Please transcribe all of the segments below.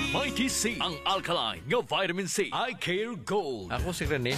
Mighty C, ang alkaline nga vitamin C. I Care Gold. Ako si Rene,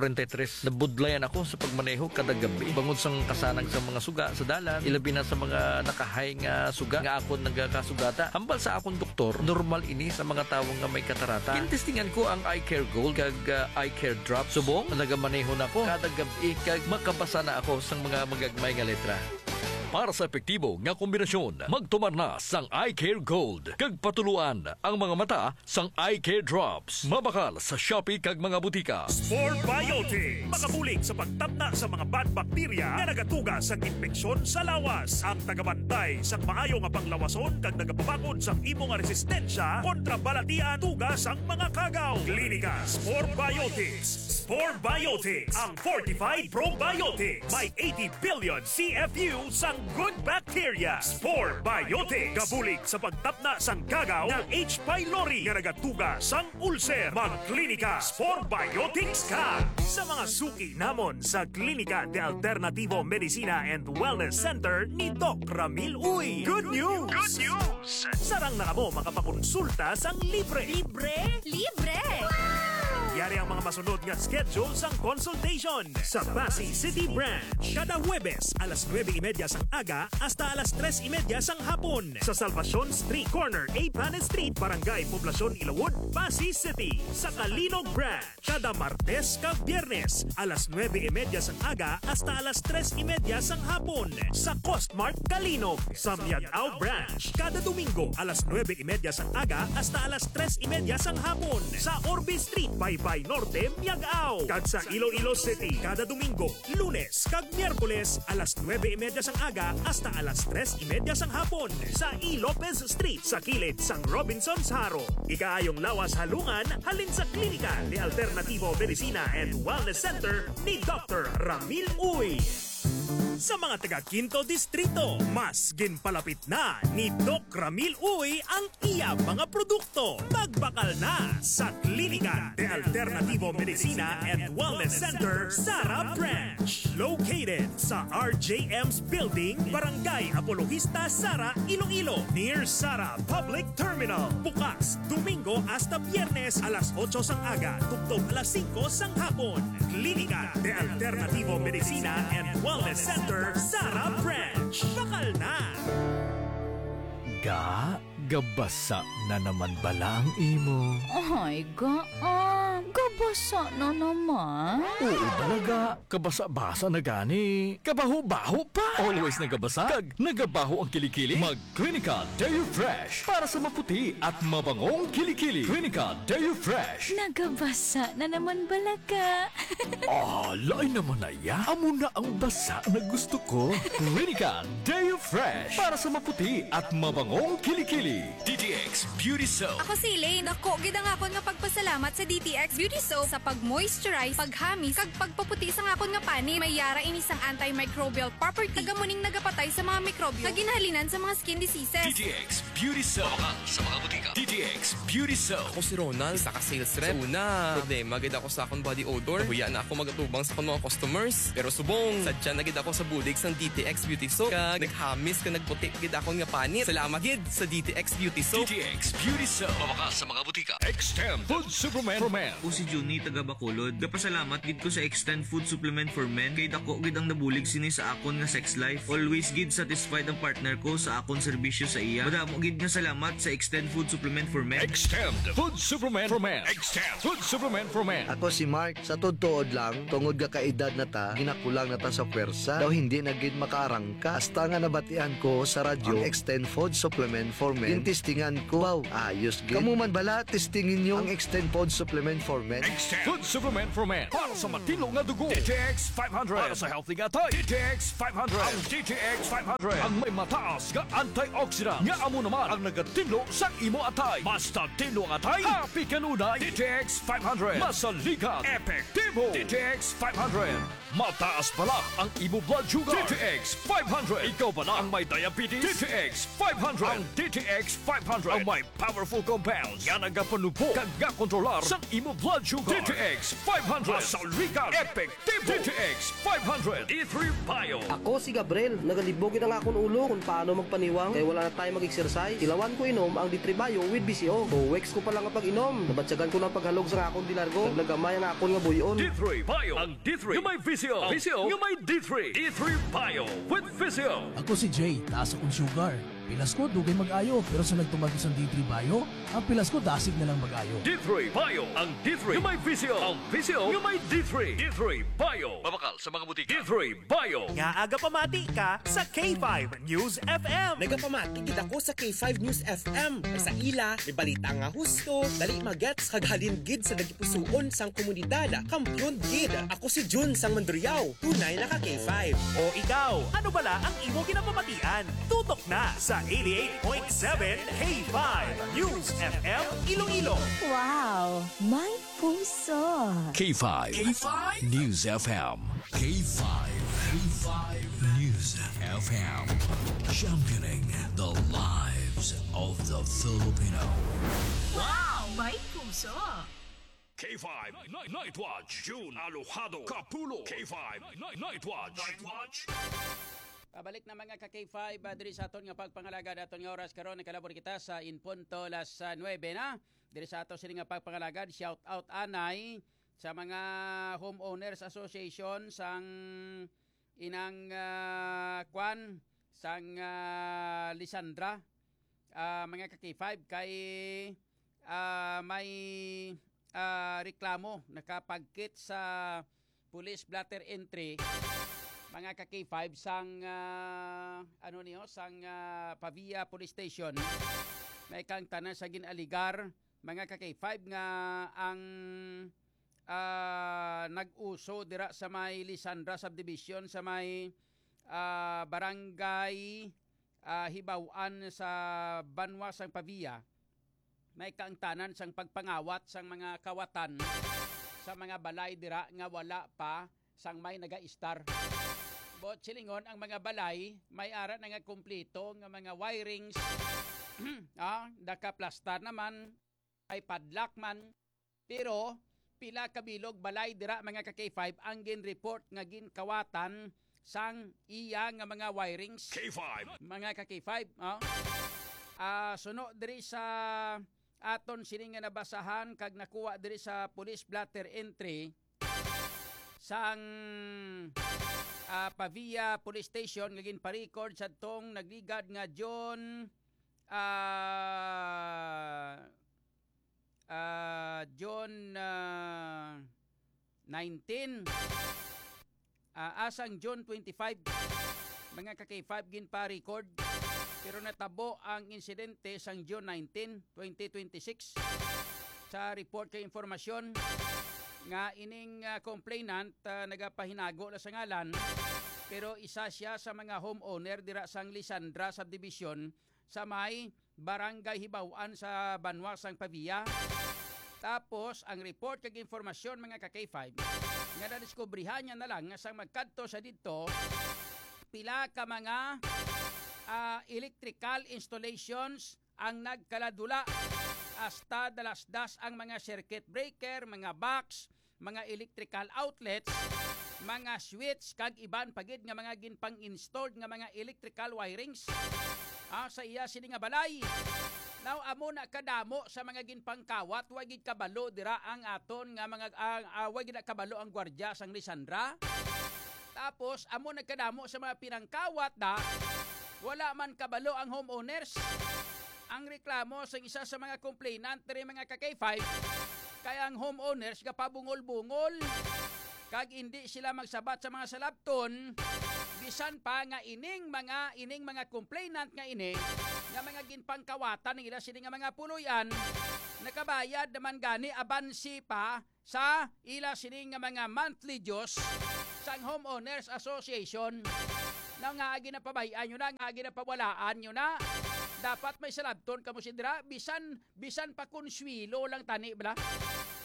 43. Nabudlayan ako sa pagmaneho kada gabi. Bangod sang kasanang sa mga suga sa dalan, ilabi na sa mga nakahay nga suga nga ako nagkasugata. Hambal sa akong doktor, normal ini sa mga tawong nga may katarata. Kinistingan ko ang I Care Gold kag I Care Drop. Subong, nagamaneho na ako kada gabi kag makabasa na ako sang mga magagmay nga letra. Para sa epektibo nga kombinasyon, magtumar na sang I Care Gold. Kag patuluan ang mga mata sang I Care Drops. Mabakal sa Shopee kag mga butika. Sport Biotics, makabulig sa pagtapna sa mga bad bakterya nga nagatuga sa infeksyon sa lawas. Ang tagabantay sa maayo nga panglawason kag nagapabakod sa imo nga resistensya kontra balatian tugas ang mga kagaw. Klinika Sport Biotics. Sport Biotics, ang Fortified Probiotics. May 80 billion CFU sang good bacteria. Sport Biotics, kabulig sa pagtapna sang kagaw ng H. pylori nga nagatuga sang ulcer. Magklinika Sport Biotics ka. Sa mga suki namon sa Klinika de Alternativo Medicina and Wellness Center ni Doc Ramil Uy. Good news! Good news! Sarang na mo makapakonsulta sang libre. Libre? Libre! Wow! Yari ang mga masunod nga schedule sang consultation sa Pasay City Branch. Kada Huwebes, alas 9:30 sang aga hasta alas 3:30 sang hapon. Sa Salvacion Street Corner, A. Panes Street, Barangay Poblacion, Ilawod, Pasay City. Sa Kalinog Branch, kada Martes kag Biyernes, alas 9:30 sang aga hasta alas 3:30 sang hapon. Sa Costmart Kalinog. Sa Miagao Branch, kada Domingo, alas 9:30 sang aga hasta alas 3:30 sang hapon. Sa Orbe Street, Baybay Norte, Miagao. Kag sa Iloilo City, kada Domingo, Lunes kag Miyerkules, alas 9:30 sang aga hasta alas 3:30 sang hapon. Sa E. Lopez Street, sa kilid sang Robinson's Haro. Ikaayong lawas halungan, halin sa Klinika de Alternativo Medicina and Wellness Center ni Dr. Ramil Uy. Sa mga taga Quinto Distrito, mas ginpalapit na ni Doc Ramil Uy ang iya mga produkto. Magbakal na sa Klinika de Alternativo Medicina and Wellness Center, Sara Branch. Located sa RJM's Building, Barangay Apologista, Sara, Iloilo, near Sara Public Terminal. Bukas, Domingo hasta Biyernes, alas 8 sang aga, tugtog alas 5 sang hapon. Klinika de Alternativo Medicina and Wellness Center, Sara Branch. Bakal na! Gabasa na naman bala ang imo. Ay, gabasa na naman. Oo talaga, kabasa-basa na gani. Kabaho-baho pa. Always nagabasa, kag nagabaho ang kilikili. Mag-Clinica Deo Fresh para sa maputi at mabangong kilikili. Clinica Deo Fresh. Nagabasa na naman balaga. Lain naman na ya. Amo na ang basa na gusto ko. Clinica Deo Fresh para sa maputi at mabangong kilikili. DTX Beauty Soap. Ako si Elaine. Ako, gid ang akon nga pagpasalamat sa DTX Beauty Soap sa pag-moisturize, paghamis, kag pagpaputi sa akon nga pani. May yara ini sang antimicrobial property. Tagamuning nagapatay sa mga mikrobyo. Kaginhalinan sa mga skin diseases. DTX Beauty Soap. Sa mga butika. DTX Beauty Soap. Ako si Ronald, isa ka sales rep. Sa una, problema gid ako sa akong body odor. Nahuya na ako magatubang sa akong mga customers. Pero subong, sadya na gid ako sa bulig sang DTX Beauty Soap. Kag naghamis ka nagputi gid akong nga panit. Salamat gid sa DTX Beauty Soap. DTX Beauty Soap. Mabakas sa mga butika. Extend Food Supplement for Men. O si Juni taga Bacolod. Gapasalamat gid ko sa Extend Food Supplement for Men kay dako gid ang nabulig sini sa akon nga sex life. Always gid satisfied ang partner ko sa akon serbisyo sa iya. Madamo gid nga salamat sa Extend Food Supplement for Men. Extend Food Supplement for Men. Extend Food Supplement for Men. Ako si Mark, sa tuod lang, tungod ga kaedad na ta, ginakulang na ta sa pwersa, daw hindi na gid makaarangka. Hasta nga nabatian ko sa radyo, ang Extend Food Supplement for Men. Testingan ko, wow, ayos gid. Kamu man bala, testingin nyo ang Extend Food Supplement for Men. Extend Food Supplement for Men. Para sa matino nga dugo. DTX 500. Para sa healthy nga tay. DTX 500. Ang DTX 500. Ang may mataas nga antioxidant. Nga amo naman ang nagatinlo sa imo atay. Basta tinlo ang atay, happy kanunay. DTX 500. Masaligat. Epektibo. DTX 500. Mataas pala ang imo blood sugar. DTX 500. Ikaw pala ang may diabetes. DTX 500. Ang DTX 500 ang may powerful compounds nga nagapanupo kag nga kontrolar sa imo blood sugar. DTX 500. Masalikan. Epektibo. DTX 500. E3 Bio. Ako si Gabriel, nagalibogin ang akong ulo kung paano magpaniwang kaya wala na tayo mag-exercise. Ilawan ko inom ang D3 Bio with BCO. 2 weeks ko pa lang ang pag-inom. Nabatsagan ko ng paghalog sa akong dilargo. Naglagamay ang akong nga buyon. D3 Bio. Ang D3 yung may VCO. VCO yung may D3. D3 Bio with VCO. Ako si Jay, taas akong sugar. Pilas ko, dugay mag-ayo. Pero sa nagtumagos ang D3 Bio, ang pilas ko dasig na lang mag-ayo. D3 Bio. Ang D3 yung may VCO. Ang VCO yung may D3. D3 Bio. Mabakal sa mga butika. D3 Bio. Nga aga pamati ka sa K5 News FM. Nagapamati gid ako sa K5 News FM. Sa ila, may balita nga husto, dali magets kaghalin gid sa nagipusoon sang komunidad. Kampiyon gid. Ako si Jun sang Mandurriao. Tunay na ka K5. O ikaw, ano bala ang imo ginapamatian? Tutok na sa 88.7 K5 News FM Iloilo. Wow, may puso. K5. K5 News FM. K5. K5 News FM. Championing the lives of the Filipino. Wow, may puso. K5 Night Watch. June Alojado Capulo. K5 Night Watch. Pabalik na mga ka-K5 diri sa aton nga pagpangalaga daton nga oras karon nakalabor kita sa in punto las 9 na. Diri sa ato sini nga pagpangalagad, shout out anay sa mga homeowners association sang inang kwan sang Lisandra, mga ka-K5 kay may reklamo nakapagkit sa police blatter entry mga ka-K5 sang sang Pavia Police Station. May kang tanan sa ginaligar mga ka-K5 nga ang nag-uso dira sa may Lisandra Subdivision sa may barangay Hibawan sa Banwa sang Pavia. May kang tanan sang pagpangawat sang mga kawatan sa mga balay dira nga wala pa sang may naga-star. Bot silingon ang mga balay, may ara na nga kumpleto nga mga wirings, nakaplastar naman, ay padlock man, pero pila kabilog balay dira mga ka-K5 ang gin-report nga ginkawatan sang iya nga mga wirings. K5. Mga ka-K5, suno diri sa aton sini nga nabasahan kag nakuha diri sa police blatter entry sang Pavia Police Station nga ginpa-record sa tong nagligad nga June 19 asang June 25 mga ka-K5 ginpa-record pero natabo ang insidente sang June 19, 2026 sa report kay informasyon nga ining complainant nagapahinago na sa ngalan pero isa siya sa mga homeowner dira sang Lisandra Subdivision sa may barangay Hibawan sa Banwa sang Pavia. Tapos ang report kag informasyon mga ka-K5 nga nadiskubrihan niya na lang nga sang magkadto sa didto pila ka mga electrical installations ang nagkaladula hasta dalasdas ang mga circuit breaker, mga box, mga electrical outlets, mga switch kag iban pagid nga mga ginpang-installed nga mga electrical wirings sa iya sini nga balay. Now amo na kadamo sa mga ginpangkawat wa gid kabalo dira ang aton nga mga wa gid kabalo ang gwardiya sang Lisandra. Tapos amo na kadamo sa mga pinangkawat wala man kabalo ang homeowners. Ang reklamo sa isa sa mga complainant diri mga ka-K5 kaya ang homeowners kapabungol-bungol kag hindi sila magsabat sa mga salabton bisan pa nga ining mga complainant nga ini nga mga ginpangkawatan nila sini nga mga puloyan nakabayad naman gani abansi pa sa ila sini nga mga monthly dues sang homeowners association na nga ginapabayaan nyo na nga ginapawalaan nyo na dapat may salabton kamo sidra bisan pa konswilo lang tani bala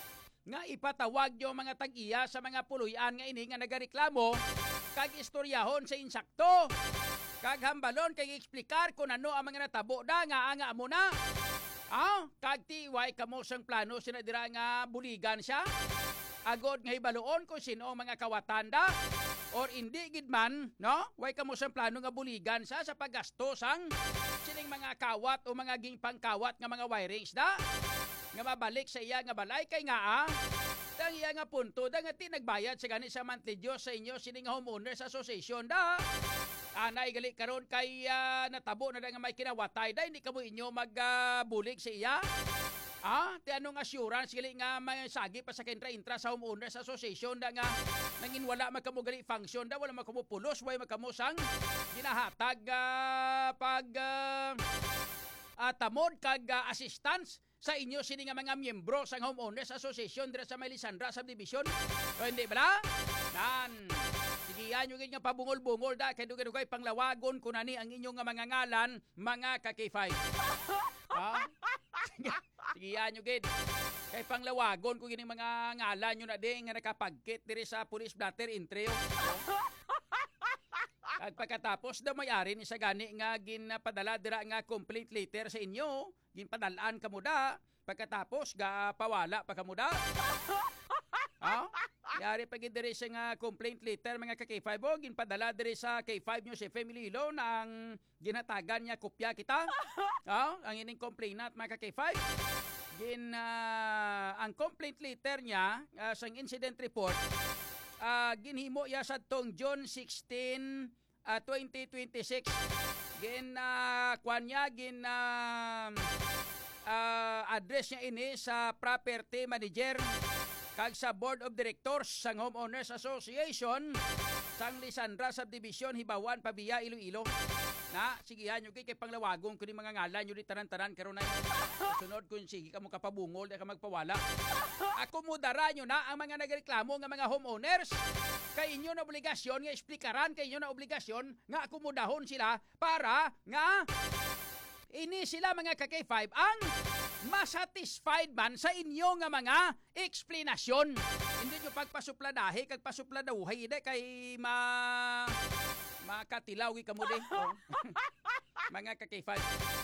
nga ipatawag yung mga tag-iya sa mga puluyan nga ini nga nagareklamo kag istoryahon sa insakto kag hambalon kag eksplikar kung ano ang mga natabo da nga anga mo na kag tiway kamo sang plano sina dira nga buligan siya agod nga hibaloon kung sino ang mga kawatanda or hindi gid man no way kamo sang plano nga buligan siya sa paggasto sang sining mga kawat o mga gingpangkawat nga mga wirings da nga mabalik sa iya nga balay kay nga ang iya nga punto da nga tinagbayad sa gani sa monthly dues sa inyo sining homeowners association da anay gali karon kay natabo na da nga may kinawatay da hindi kamo inyo magbulig sa iya ti anong assurance gali nga may sagi pa sa kintra-intra sa homeowners association da nga nangin wala magkamo gali function da wala magkamo pulos way magkamo sang ginahatag pag tamod kag assistance sa inyo sini nga mga miyembro sa homeowners association dira sa Melisandra subdivision o hindi bala nan sigiyan nyo nga pabungol-bungol da kay dugay panglawagon kunani ang inyong nga mga ngalan mga ka-K5 sigiyan nyo gid kay panglawagon ko gini mga ngalan nyo na di nga nakapagkit diri sa police blatter intro at pagkatapos daw may-ari ni sa gani nga ginpadala dira nga complaint letter sa inyo, ginpadalaan kamo da, pagkatapos pawala pa kamo da. Yari pag diri sa nga complaint letter mga ka-K5 ginpadala diri sa K5 News FM Iloilo na ang ginatagan niya kopya kita. Ang ining complainant mga ka-K5 ang complaint letter niya sa incident report ginhimo ya sa tong June 16 2026 address niya ini sa property manager kag sa board of directors sang homeowners association sang Lisandra subdivision Hibawan Pabia Iloilo na sigihan nyo kay panglawagong kuning mga ngalan nyo di tanan-tanan karon na sunod kun sige kamo kapabungol di ka magpawala akomodara nyo na ang mga nagreklamo nga mga homeowners kay inyo na obligasyon nga eksplikaran kay inyo na obligasyon nga akomodahon sila para nga ini sila mga ka-K5 ang masatisfied man sa inyo nga mga eksplanasyon hindi nyo pagpasupladahe kag pasupladahuhay de kay makatilawi ka mo de mga ka-K5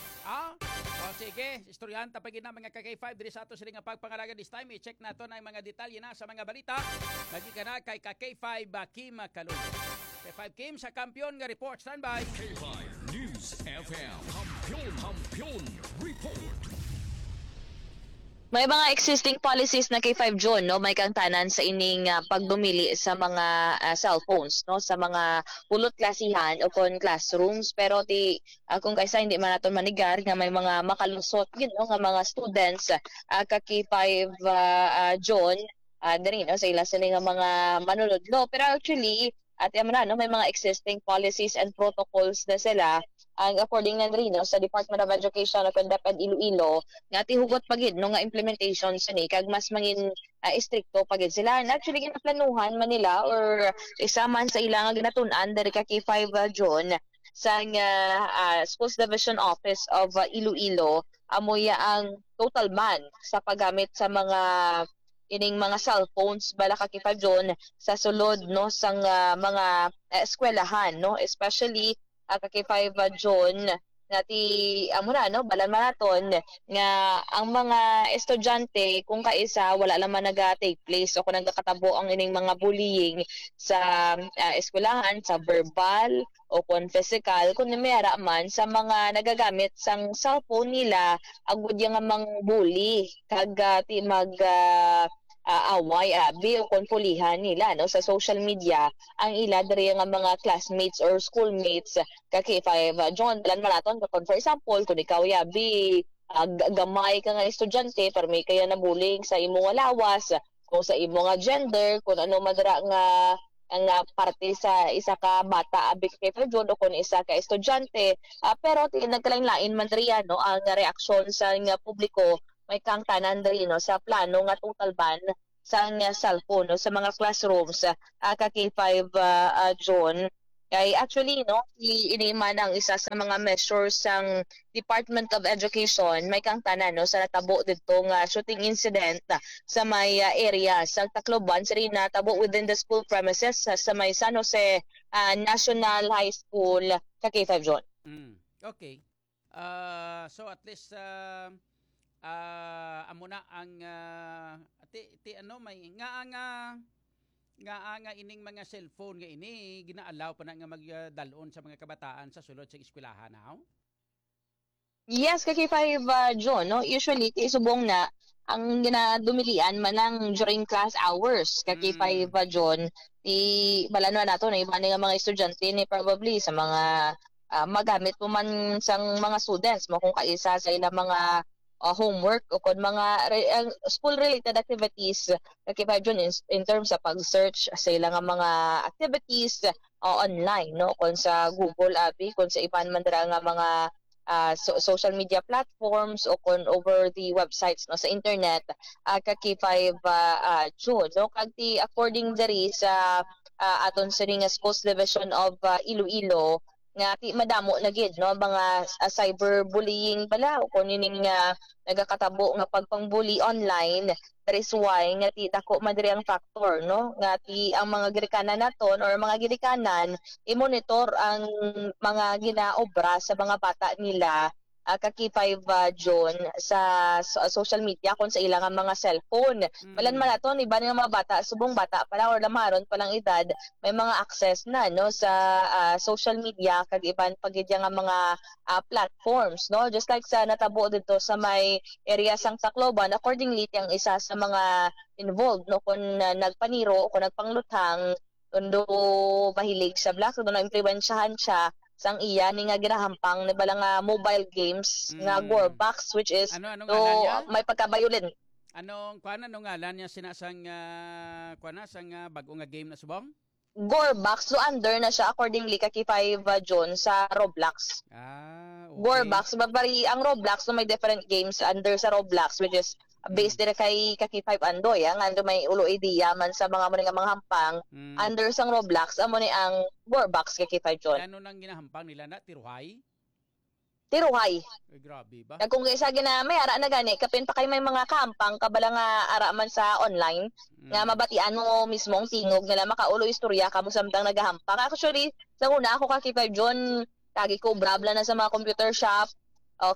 sige istoryahan tapagin na mga ka-K5 diri sa ato sila nga pagpangalaga this time i-check nato na ang mga detalye na sa mga balita lagi ka na kay ka-K5 Kim Kalon K5 Kim sa kampiyon nga report standby K5 News FM Kampiyon Report. May mga existing policies na K5 John no may kang tanan sa ining pagdumili sa mga cellphones no sa mga pulot klasihan o kon classrooms pero kung kaysa hindi man naton manigar nga may mga makalusot gid no nga mga students ka K5 John diri no sa ila sila nga mga manunodlo pero actually at no may mga existing policies and protocols na sila ang according na rin sa Department of Education of DepEd Iloilo nga tihugot pagid no nga implementation ni kag mas mangin istrikto pagid sila and actually ginaplanuhan man nila or isa man sa ilang ginatun-an diri ka K5 John sa Schools Division Office of Iloilo amoy ang total ban sa paggamit sa mga ining mga cellphones bala ka K5 John sa sulod no sang mga eskwelahan no especially ka-K5 John nati amura no balan maraton nga ang mga estudyante kung kaisa wala naman naga-take place o kung nagkatabo ang ining mga bullying sa eskwelahan sa verbal o kung physical kung mayara man sa mga nagagamit sang cellphone nila agud yang mang bully kag away abi o konpulihan nila no sa social media ang ila diri nga mga classmates or schoolmates ka K5 John plan maraton for example kung ikaw yabi gamay ka nga estudyante pero may kaya na bullying sa imong lawas kung sa imong nga gender kung ano madara nga ang parte sa isa ka bata abi K5 John o kung isa ka estudyante pero nagkalain-lain man riya no ang reaksyon sa nga publiko may kang tanan diri no sa plano nga total ban sa cellphone no sa mga classrooms ka K5 John Kay actually no, iniman ang isa sa mga measures sang Department of Education may kang tanan no sa natabo didto nga shooting incident sa may area sa Tacloban siri natabo within the school premises sa may San Jose National High School sa K5 John. Okay. So at least amo na ang ti ano may nga ining mga cellphone nga ini ginaalaw pa na nga magdalon sa mga kabataan sa sulod sa eskwelahan now? Yes, kay K5 John, no? Usually subong na ang ginadumilian manang during class hours kay K5 John balano nato na iba nga mga estudyante ni probably sa mga magamit mo man sang mga students mo kung kaisa sa ilang mga homework o kung mga school-related activities kay John in terms sa pag-search sa ilang mga activities online, no? Kung sa Google, kung sa iban man dira nga mga social media platforms o kung over the websites no sa internet kay 5 June, no? Kagti according diri sa aton sa nga Schools Division of Iloilo nga ti madamo na gid no mga cyberbullying bala o kun ining nagakatabo nga pagpangbully online. That is why nga ti dako madiri ang factor no nga ti ang mga girikanan naton or mga girikanan i-monitor ang mga ginaobra sa mga bata nila kay 5 June sa social media kung sa ilang mga cellphone. Balan man naton iba nga mga bata subong bata pa lang or lamaron pa lang edad may mga access na no sa social media kag iban pagid nga mga platforms no just like sa natabo dito sa may area sang Tacloban. Accordingly ang isa sa mga involved no kung nagpaniro o kung nagpangluthang kundo mahilig sa black so na impluwensyahan siya sang iya ni nga ginahampang ni bala nga mobile games nga Gorebox which is may pagka-violent. Anong ngalan niya sinasang sang bago nga game na subong? Gorebox so under na siya accordingly kay 5 John sa Roblox. Okay. Gorebox bari ang Roblox so may different games under sa Roblox which is based dire kay 5 Andoy nga may ulo idea man sa mga mga hampang under sang Roblox amo ni ang Gorebox kay 5 John. Ano nang ginahampang nila na tiruhay? Tiruhay. Ay, grabe ba? Kung isa gina may ara na gani kapin pa kay may mga kampang kabala nga ara man sa online nga mabatian mo mismo ang tingog nila makaulo istorya kamo samtang nagahampang. Actually sa una ako kay 5 John tagi ko brabla na sa mga computer shop o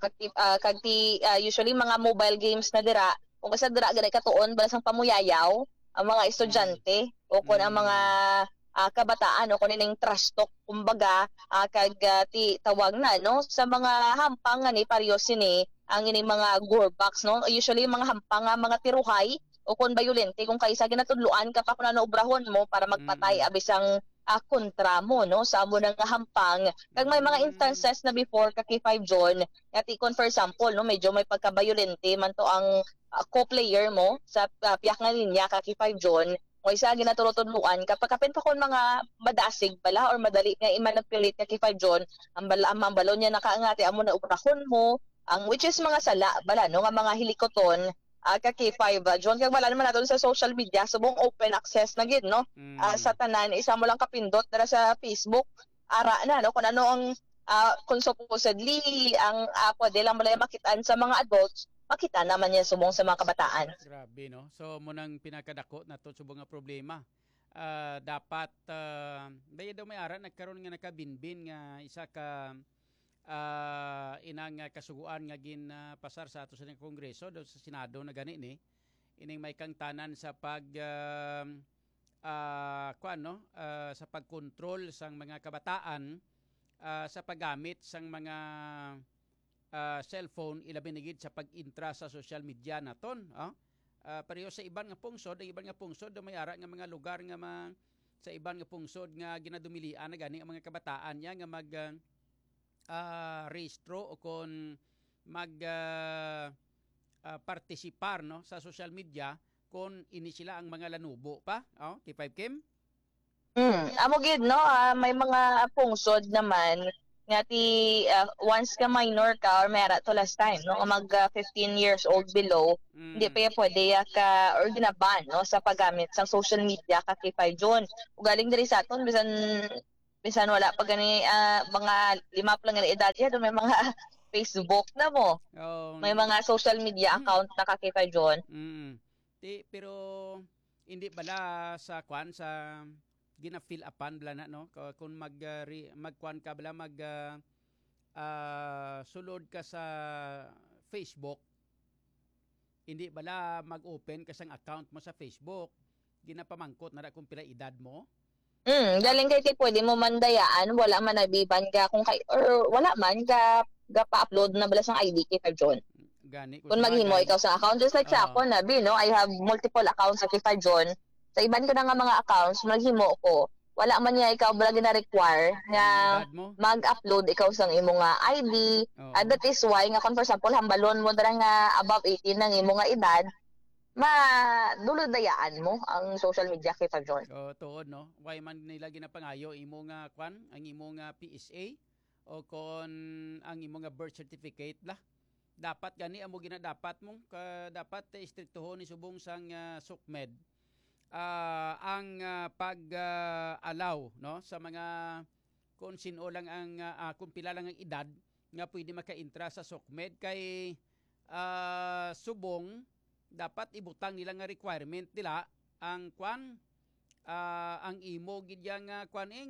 usually mga mobile games na dira kung kasi dira ganay katuon bala sang pamuyayaw ang mga estudyante o kun ang mga kabataan o kun ning trash talk kumbaga kag ti tawag na no sa mga hampang ni parehas ni ang ini mga Gorebox no usually mga hampang mga tiruhay o kun violente kung kaisa ginatudluan ka pa kun ano obrahon mo para magpatay abisang kontra mo no sa amo nang hampang kag may mga instances na before kay 5 John yati kon for example no medyo may pagka-violente man to ang co-player mo sa piyak nga linya kay 5 John o isa ginatulotudluan kapag kapin pa kon mga madasig bala or madali nga i-manipulate kay 5 John ang balon niya nakaangati amo na obrahon mo ang which is mga sala bala no nga mga hilikoton kay 5 John kag wala naman naton sa social media subong open access na gid no sa tanan isa mo lang kapindot dara sa Facebook ara na no kun ano ang kung supposedly ang pwede lang malay makitaan sa mga adults makita naman yan subong sa mga kabataan. Grabe no so mo nang pinakadako nato subong nga problema dapat dayo daw may ara nagkaroon nga nakabinbin nga isa ka inang kasuguan nga pasar sa ato sa Kongreso do sa Senado na gani ni ining may kang tanan sa pag sa pagkontrol sang mga kabataan sa paggamit sang mga cellphone ilabi na gid sa pag-intra sa social media naton pareho sa iban nga pungsod may ara nga mga lugar nga sa iban nga pungsod nga ginadumilian na gani ang mga kabataan nga mag rehistro o kung partisipar no sa social media kung ini sila ang mga lanubo pa T5 Kim amo gid no may mga pungsod naman nga once ka minor ka or mera to last time no mag 15 years old below hindi pa pwede ka or ginaban no sa paggamit sa social media ka kay 5 John ugaling diri sa aton bisan bisan wala pa gani mga 5 pa lang nga edad yan, may mga Facebook na mo. May mga social media account na ka K5 John. Pero hindi bala sa gina-fill upan bala na no kung magkuan ka bala sulod ka sa Facebook, hindi bala mag-open ka sang account mo sa Facebook, ginapamangkot na kung pila edad mo. Galing kay pwede mo mandayaan, wala man nabiban ka kung or wala man ka pa-upload na bala sang ID kay John. Gani kung maghimo ikaw sa account, just like sa ako no, I have multiple accounts sa kay John. Sa iban ko na nga mga accounts, maghimo ko. Wala man niya ikaw bala gina-require nga mag-upload ikaw sang imo nga ID. That is why nga kung for example hambalon mo dara nga above 18 nang imo nga edad, dayaan mo ang social media kay John. Tuod no. Why man nila ginapangayo imo nga ang imo nga PSA o kon ang imo nga birth certificate la. Dapat gani amo ginadapat mo dapat istriktuhon ni subong sang SOCMED. Ang pag-allow no sa mga kung sino lang ang kung pila lang ang edad nga pwede maka-intra sa SOCMED kay subong dapat ibutang nila nga requirement nila ang ang imo gid nga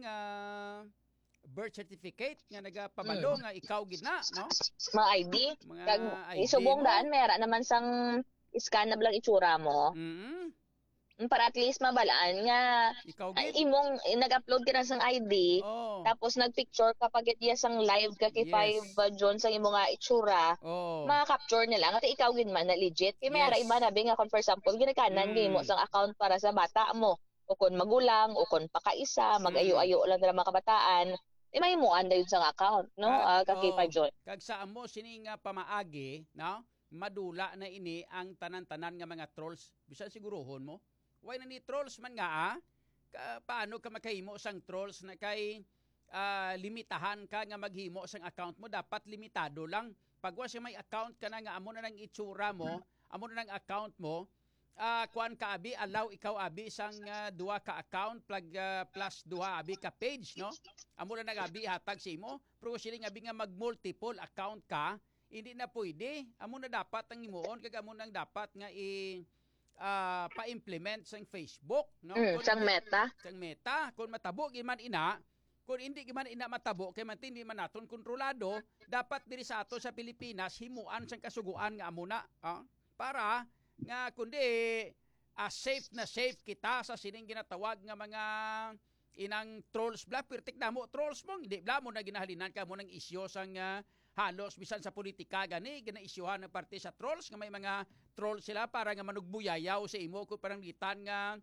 birth certificate nga nagapabalo nga ikaw gid na no mga ID isubong daan mera naman sang scan na lang itsura mo. Para at least mabalaan nga imong nag-upload ka na sang ID tapos nagpicture kapag diya sang live ka kay 5 John sa imong nga itsura, maka-capture nila nga ikaw gid man na legit kay may iba na nga kung for example ginikanan mo sang account para sa bata mo o kon magulang o kon pakaisa mag-ayo-ayo lang dira mga kabataan may himuan dayon sang account no kay 5 John. Kag sa amo sini nga pamaagi no madula na ini ang tanan-tanan nga mga trolls bisan sigurohon mo. Why na ni trolls man nga paano ka makahimo sang trolls na kay limitahan ka nga maghimo sang account mo, dapat limitado lang. Pag wa siya may account ka na nga amo na nang itsura mo, amo na nang account mo, kuan ka abi allow ikaw abi sang duha ka account plus duha abi ka page no. Amo na nang abi hatag sa imo, pero sila abi nga mag multiple account ka, hindi na pwede. Amo na dapat ang himuon kag amo nang dapat nga pa-implement sang Facebook no sang Meta kung matabo giman ina kung hindi giman ina matabo kay man hindi man naton kontrolado, dapat diri sa ato sa Pilipinas himuan sang kasuguan nga amo na para nga kundi safe na safe kita sa sining ginatawag nga mga inang trolls bla pertik na mo trolls mo hindi bla mo na ginahalinan ka mo ng isyu sang halos bisan sa politika gani gina-isyuhan ng parte sa trolls nga may mga trolls sila para nga manugbuyayaw sa imo kung parang litan nga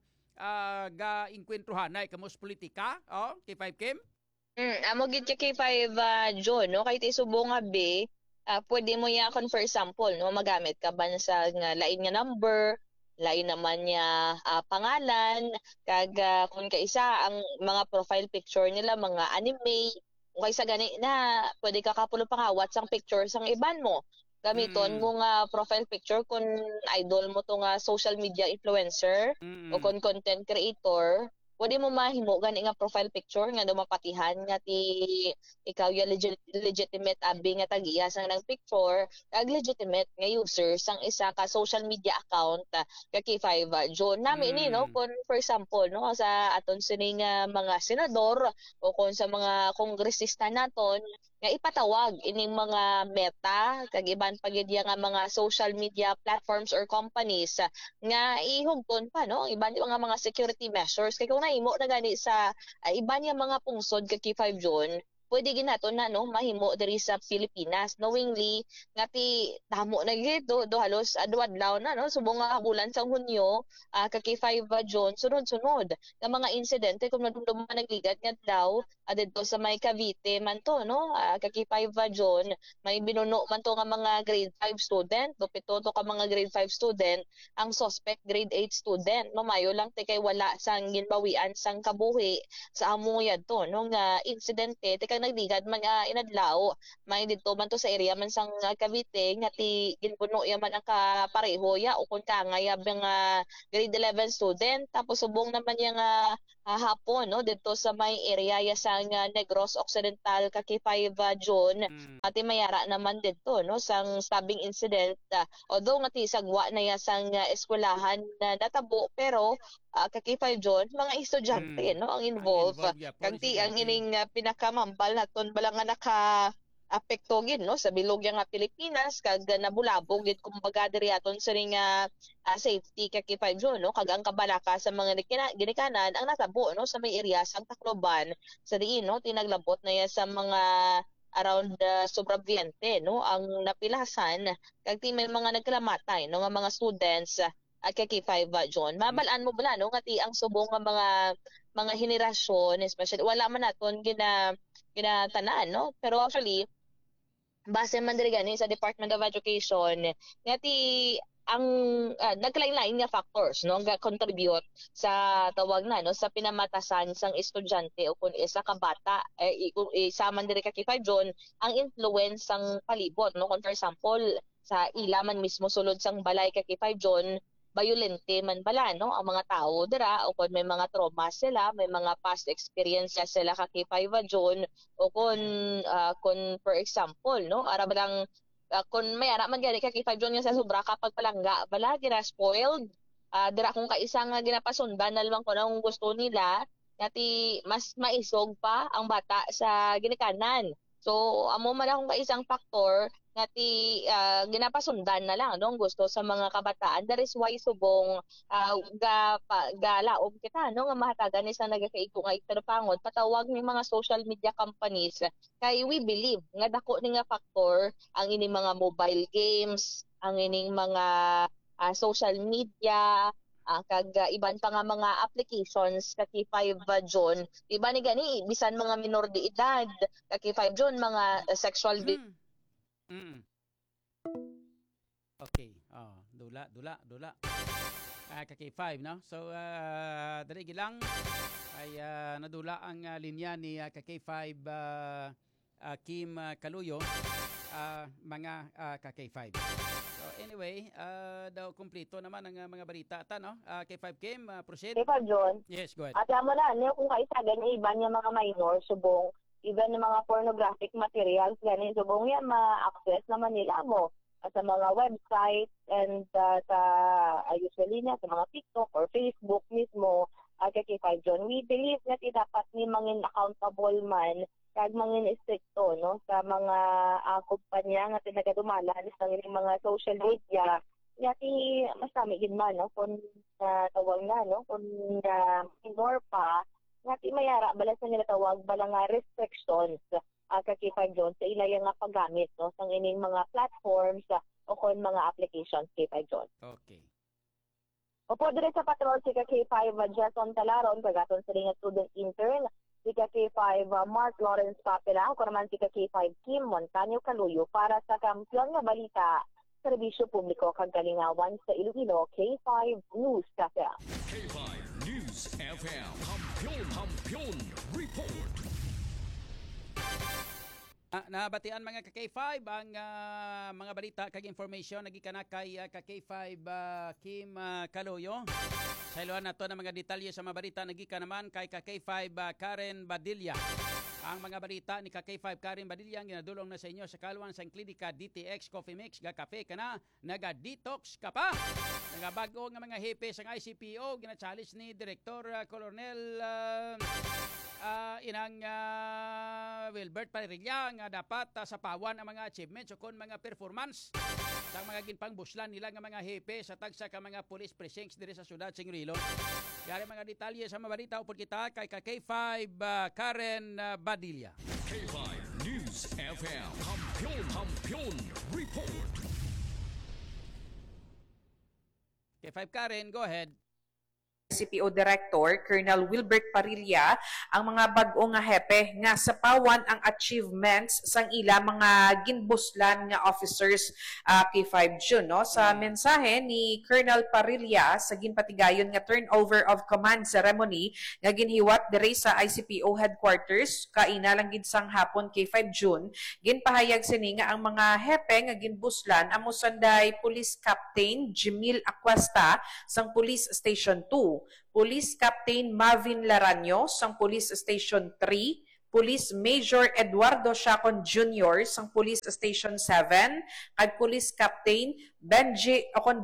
ga inkwentrohanay kamos politika kay 5 Kim. Amo gid kay 5 John no kay subong nga be pwede mo ya for example no magamit ka ba sa nga lain nga number, lain naman niya pangalan kag kung kaisa ang mga profile picture nila mga anime kaysa gani na pwede ka kapulo pangawat sang picture sang iban mo gamiton mo nga profile picture kung idol mo to nga social media influencer o kung content creator, pwede mo mahimo gani nga profile picture nga dumapatihan nga ikaw ya legitimate abi nga tagiya sang nang picture kag legitimate nga user sang isa ka social media account kay 5 John nami ni no kung for example no sa aton sining mga senador o kung sa mga kongresista naton nga ipatawag ining mga Meta kag iban pagid nga mga social media platforms or companies nga ihugton pa no iban mga security measures kay kung nahimo na gani sa iban nga mga pungsod kay 5 John pwede ginaton na no mahimo diri sa Pilipinas knowingly nga damo na gid do halos adlaw na no subong nga bulan sa Hunyo kay 5 John sunod-sunod nga mga insidente kung nadumduman nagligat nga daw adto sa may Cavite man to no kay 5 John may binuno man to nga mga grade 5 student do pito to ka mga grade 5 student ang suspect grade 8 student mamayo lang kay wala sang ginbawian sang kabuhi sa amo yadto no nga insidente kag nagdigad man inadlaw may didto man to sa area man sang Cavite nga ti ginpuno yaman ang kapareho ya o kun kangay ang grade 11 student tapos subong naman yang hapon no didto sa may area ya sang Negros Occidental K5 June ati mayara naman didto no sang stabbing incident although nga ti sagwa na ya sang eskwelahan na natabo pero K5 June mga estudyante no ang involved kag ti ang ining pinakamambal naton bala nga naka apekto gid no sa bilog nga Pilipinas kag nabulabog gid kumbaga diri aton sa ring safety K5 June no kag ang kabalaka sa mga ginikanan ang natabo no sa may area sang Tacloban sa diin no tinaglabot na ya sa mga around sobreviviente no ang napilasan kag ti may mga nagkalamatay no nga mga students at K5 June mabalaan mo bala no nga ti ang subong nga mga henerasyon especially wala man naton ginatanan no pero actually base man diri gani sa Department of Education nga ti ang nagkalain-lain nga factors no nga contribute sa tawag na no sa pinamatasan sang estudyante o kun isa ka bata isa man diri ka K5 June ang influence sang palibot no kun for example sa ila man mismo sulod sang balay ka K5 June violente man bala no ang mga tao dira o kung may mga trauma sila may mga past experiences sila ka K5 June o kung for example no ara balang kung may ara man gani ka K5 June nga sa sobra kapag palangga bala gira spoiled dira kung kaisa nga ginapasundan na lamang ko na kung gusto nila nati mas maisog pa ang bata sa ginikanan. So amo man akong kaisang faktor nati ginapasundan na lang no gusto sa mga kabataan. That is why subong galaom kita no nga mahatagan ni sa nagakaiko nga itarpangod patawag ni mga social media companies kay we believe nga dako ni nga faktor ang ining mga mobile games, ang ining mga social media kag iban pa nga mga applications ka K5 June iba ni gani bisan mga minor de edad ka K5 June mga sexual Okay dula ka K5 no so dali gilang ay nadula ang linya ni ka K5 Kim Kaluyo mga ka K5. So anyway, daw kumpleto naman ang mga balita ta no. K5 Kim, proceed. K5 John. Yes, go ahead. At mo na niyo kung kaisagan iban yung mga minor subong even yung mga pornographic materials gani subong yan ma-access naman nila mo sa mga website and sa usually na sa mga TikTok or Facebook mismo kay K5 John. We believe na dapat ni mangin accountable man kag mangin istrikto no sa mga kumpanya nga tinagadumalan sa mga social media yati mas kami gid man no kun tawag na no kun minor pa ngati mayara bala sa nila tawag bala nga restrictions kay K5 June sa ilaya nga paggamit no sang ining mga platforms o kun mga applications K5 June. Okay. Opo dire sa patrol si K5 Jason Talaron kagaton sa ring student intern si K5 Mark Lawrence Papela, o naman si K5 Kim Montaño Kaluyo para sa Kampiyon nga Balita, Serbisyo Publiko kag Kalingawan sa Iloilo, K5 News FM. K5 News FM, Kampiyon Report. Nabatian mga ka-K5 ang mga balita kag information nagikana kay ka-K5 Kim Kaluyo. Sa iluhan na to ng mga detalye sa mga balita nagika naman kay ka-K5 Karen Badilla. Ang mga balita ni ka-K5 Karen Badilla ang ginadulong na sa inyo sa kaluan sa klinika DTX Coffee Mix ga kape ka na naga-detox ka pa. Nagabago nga mga hepe sa ICPO gina-challenge ni Director Colonel inang Wilbert Parilla nga dapat sa pawan ang mga achievements o kon mga performance sa mga ginpangbuslan nila nga mga hepe sa tagsa ka mga police precincts diri sa syudad sa Iloilo. Yari mga detalye sa mga balita upod kita kay K5 Karen Badilla. K5 News FM, Kampiyon Report. K5 Karen, go ahead. ICPO Director Colonel Wilbert Parilla ang mga bag-o nga hepe nga sa pawan ang achievements sang ila mga ginbuslan nga officers kay 5 June. No? Sa mensahe ni Colonel Parilla sa ginpatigayon nga turnover of command ceremony nga ginhiwat dire sa ICPO headquarters kaina lang gid sang hapon kay 5 June, ginpahayag sini nga ang mga hepe nga ginbuslan amo sanday Police Captain Jimil Acuesta sang Police Station 2, Police Captain Marvin Laranyo sang Police Station 3, Police Major Eduardo Chacon Jr. sang Police Station 7, at Police Captain Benji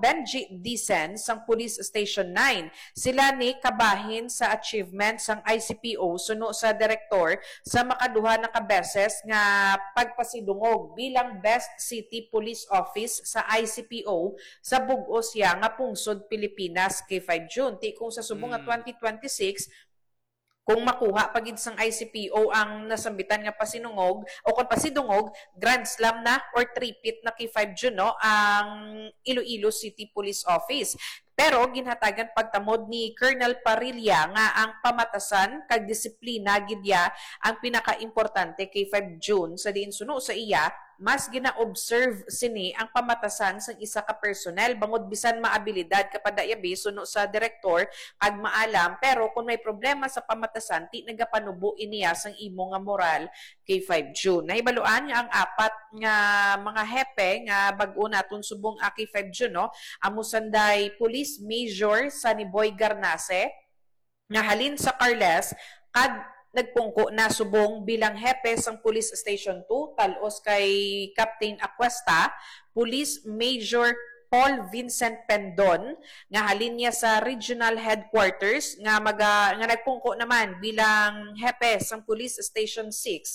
Dicen sang Police Station 9. Sila ni kabahin sa achievement sang ICPO suno sa direktor sa makaduha na kabeses nga pagpasidungog bilang Best City Police Office sa ICPO sa bug-o siya nga pungsod Pilipinas kay 5 June. Ti kung sa subong nga 2026 kung makuha pagid sang ICPO ang nasambitan nga pasinungog o kung pasidungog, Grand Slam na or tripit na kay 5 June no, ang Iloilo City Police Office. Pero ginhatagan pagtamod ni Colonel Parilla nga ang pamatasan kag disiplina gidya ang pinaka-importante kay 5 June sa diin suno sa iya mas gina-observe sini ang pamatasan sang isa ka personnel bangod bisan maabilidad kapadayabi suno sa direktor kag maalam pero kung may problema sa pamatasan ti nagapanubo iniya sang imo nga moral kay 5 June. Nahibaluan nga ang apat nga mga hepe nga bag-o naton subong kay 5 June no, amo sanday Police Major Saniboy Garnase nga halin sa Carles kag nagpungko na subong bilang hepe sang Police Station 2 talos kay Captain Acuesta, Police Major Paul Vincent Pendon nga halin niya sa Regional Headquarters nga nagpungko naman bilang hepe sang Police Station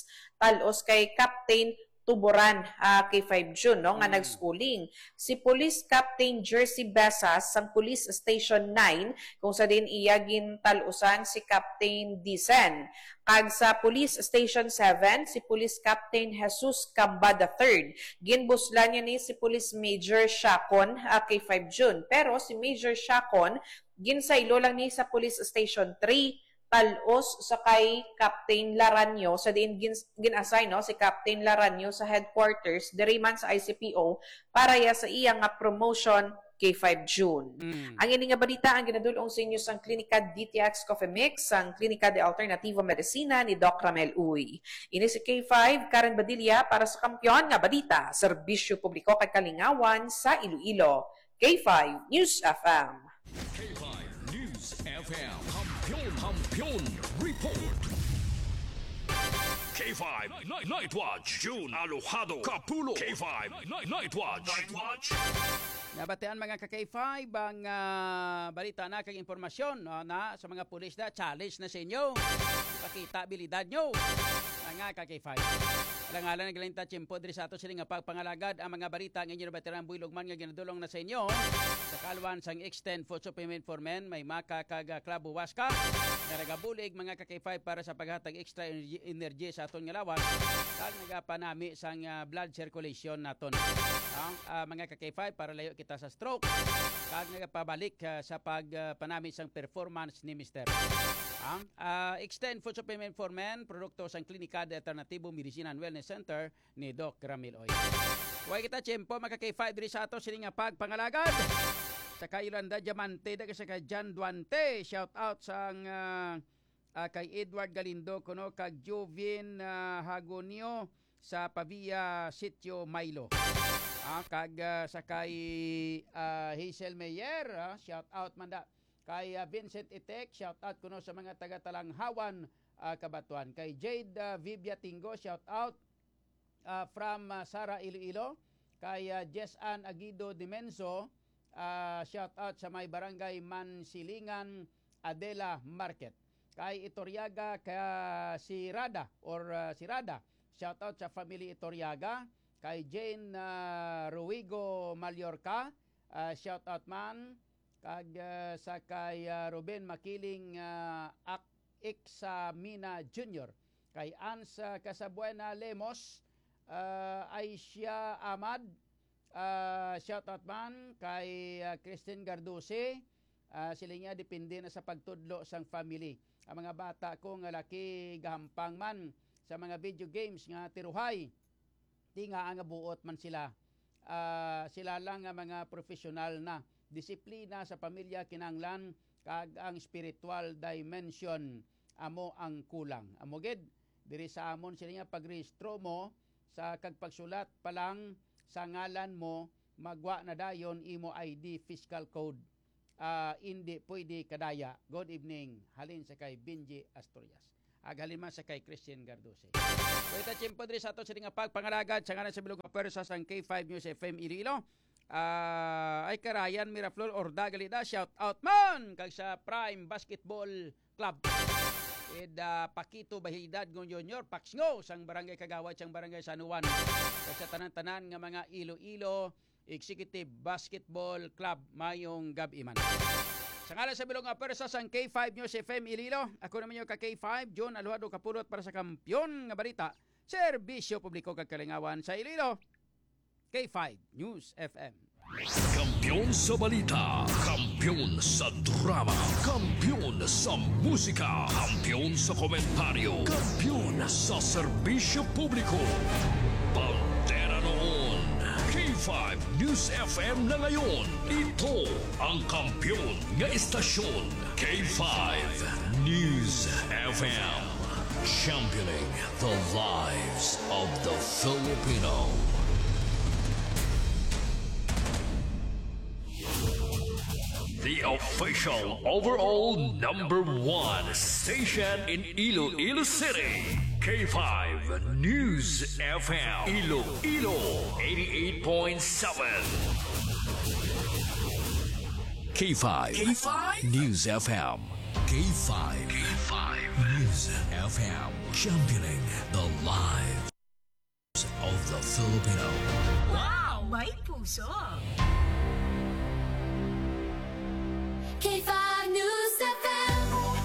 6 talos kay Captain Tuboran kay 5 June no, nga nag-schooling. Si Police Captain Jersey Besas sang Police Station 9 kung sa din iya gintalusan si Captain Dicen. Kag sa Police Station 7 si Police Captain Jesus Camba III. Ginbuslan niya ni si Police Major Chacon kay 5 June. Pero si Major Chacon ginsaylo lang ni sa Police Station 3 talos sa kay Captain Laranyo sa din gin-assign no si Captain Laranyo sa headquarters diri man sa ICPO para ya sa iya nga promotion kay 5 June. Ang ini nga balita ang ginadulong sa inyo sang Klinika DTX Coffee Mix sang Klinika de Alternativo Medicina ni Doc Ramel Uy. Ini si K5 Karen Badilla para sa Kampiyon nga balita, serbisyo publiko kay kalingawan sa Iloilo. K5 News FM. K5 News FM. Kampiyon Report. K5 Night Watch. June Alojado Capulo. K5 Night Watch. Nabatean mga ka-K5 ang balita na kag impormasyon na sa mga pulis na challenge na sa inyo. Pakita abilidad nyo mga ka-K5. Alang-alang naglalinta tiyempo diri sa ato sila nga pagpangalagad ang mga balita ng inyo na veteran Buylogman nga ginadulong na sa inyo. Sa kalwan sang Extend Food Supplement for Men may maka kag Club Huasca nga nagabulig mga ka-K5 para sa paghatag extra energy sa aton nga lawas kag nagapanami sang blood circulation naton. Mga ka-K5 para layo kita sa stroke kag nagapabalik sa pagpanami sang performance ni Mr. Extend Food Supplement for Men, produkto sang Klinika de Alternativo Medicina and Wellness Center ni Doc Ramil Oy. Huwag kita tiyempo, maka-K5 diri sa ato siling nga pagpangalagad. Sa kay Yolanda Diamante, daga sa kay John Duante, shout out sang kay Edward Galindo, kuno kag Jovin Hagonio sa Pavia Sitio Milo. Kag sa kay Hazel Meyer, shout out manda. Kay Vincent Itek, shout out kuno sa mga taga-Talanghawan Kabatuan. Kay Jade Vibiatingo, shout out from Sara Iloilo. Kay Jess Ann Aguido Dimenso, shout out sa may barangay Mansilingan Adela Market. Kay Itoriaga si Rada shout out sa family Itoriaga. Kay Jane Ruigo Mallorca, shout out man. Kag sa kay Ruben Makiling Iksamina Jr. Kay Ans Casabuena Lemos, Aisha Ahmad, shout out man. Kay Christine Garduce, Sila nga depende na sa pagtudlo sang family. Ang mga bata ko nga laki gahampang man sa mga video games nga tiruhay. Di nga ang buot man sila. Sila lang nga mga professional na. Disiplina sa pamilya kinanglan kag ang spiritual dimension amo ang kulang. Amo gid diri sa amon sila nga pagrehistro mo sa kagpagsulat pa lang sa ngalan mo magwa na dayon imo ID fiscal code. Hindi pwede kadaya. Good evening. Halin sa kay Benji Asturias. Halin man sa kay Christian Gardose. Pwede tiyempo diri sa ato sa nga pagpangalagad sa ngalan sa bilog pwersa sang K5 News FM Iloilo. Ay karayan Miraflor Orda Galida. Shout out man kag sa Prime Basketball Club. Pakito Bahidad Junior Paxngo sang barangay Kagawad sang barangay San Juan. Sa tanan-tanan nga mga Iloilo Executive Basketball Club mayong gabi man. Sa ngalan sa bilog nga pwersa sang K5 News FM Iloilo, ako naman yung ka K5 John Aluado kapulot para sa kampyon nga balita, serbisyo publiko kag kalingawan sa Iloilo. K5 News FM. Kampiyon sa balita, kampiyon sa drama, kampiyon sa musika, kampiyon sa komentaryo, kampiyon sa serbisyo publiko. Pantera noon, K5 News FM na ngayon. Ito ang kampiyon nga istasyon, K5 News FM. Championing the lives of the Filipino. The official overall #1 station in Iloilo City. K5 News FM. Iloilo 88.7. K5 News FM. K5 News FM. Championing the lives of the Filipino. Wow! May puso! K5 News FM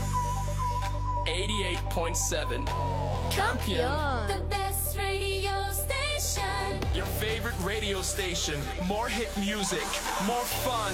88.7 Kampiyon, the best radio station. Your favorite radio station. More hit music, more fun,